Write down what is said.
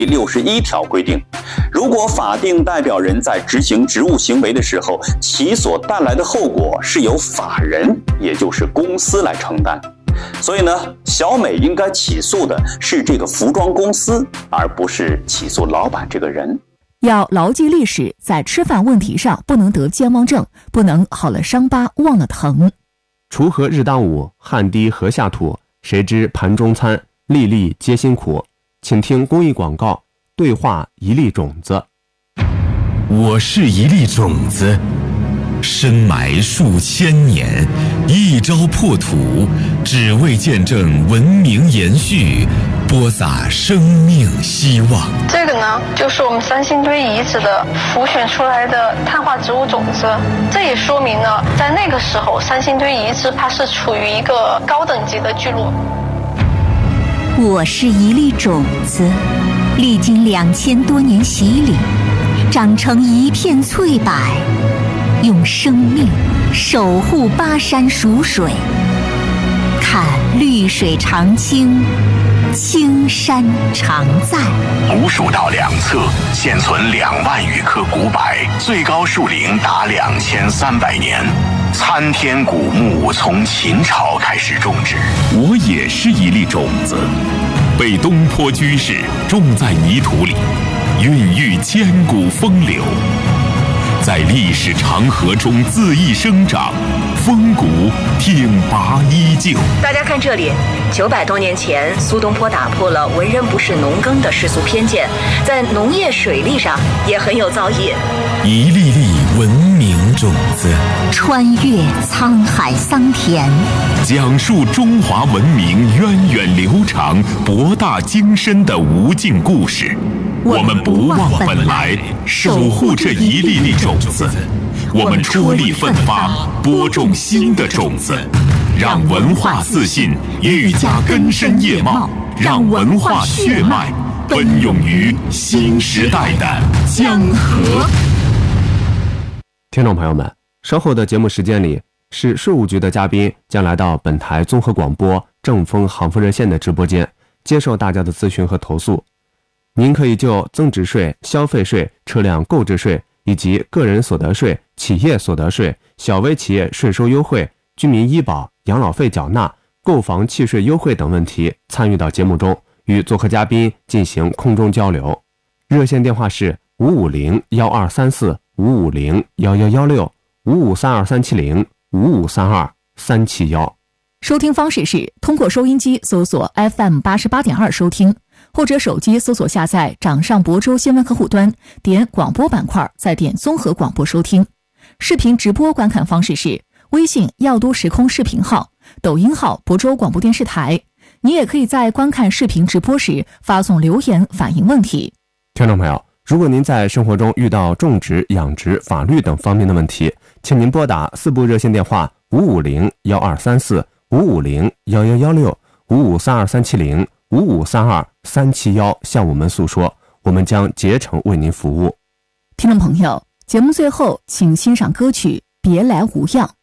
61条规定，如果法定代表人在执行职务行为的时候，其所带来的后果是由法人，也就是公司来承担。所以呢，小美应该起诉的是这个服装公司，而不是起诉老板这个人。 要牢记历史，在吃饭问题上不能得健忘症，不能好了伤疤忘了疼。 锄禾日当午，汗滴禾下土，谁知盘中餐，粒粒皆辛苦。请听公益广告，对话一粒种子。 我是一粒种子，深埋数千年，一朝破土，只为见证文明延续，播撒生命希望。 这个呢，就是我们三星堆遗址的浮选出来的碳化植物种子。这也说明了，在那个时候，三星堆遗址它是处于一个高等级的聚落。 我是一粒种子，历经2000多年洗礼，长成一片翠柏，用生命守护巴山蜀水。看绿水长青，青山常在。 古蜀道两侧现存2万余棵古柏，最高树龄达2300年。参天古木从秦朝开始种植。 我也是一粒种子，被东坡居士种在泥土里，孕育千古风流，在历史长河中恣意生长，风骨挺拔依旧。 大家看这里，900多年前，苏东坡打破了文人不是农耕的世俗偏见，在农业水利上也很有造诣。 一粒粒文明种子， 穿越沧海桑田， 讲述中华文明源远流长、博大精深的无尽故事。我们不忘本来，守护这一粒粒种子。我们出力奋发，播种新的种子，让文化自信愈加根深叶茂，让文化血脉奔涌于新时代的江河。 听众朋友们，稍后的节目时间里，是税务局的嘉宾将来到本台综合广播正风行风热线的直播间，接受大家的咨询和投诉。您可以就增值税、消费税、车辆购置税以及个人所得税、企业所得税、小微企业税收优惠、居民医保、养老费缴纳、购房契税优惠等问题参与到节目中，与做客嘉宾进行空中交流。热线电话是550-1234、550-1116、5532370、5532371。 收听方式是通过收音机搜索 FM88.2 收听，或者手机搜索下载掌上亳州新闻客户端，点广播板块，再点综合广播收听。视频直播观看方式是微信耀都时空视频号、抖音号亳州广播电视台。你也可以在观看视频直播时发送留言反映问题。 听众朋友，如果您在生活中遇到种植、养殖、法律等方面的问题，请您拨打4部热线电话550-1234、550-1116、5532370、5532371向我们诉说，我们将竭诚为您服务。 听众朋友，节目最后请欣赏歌曲《别来无恙》。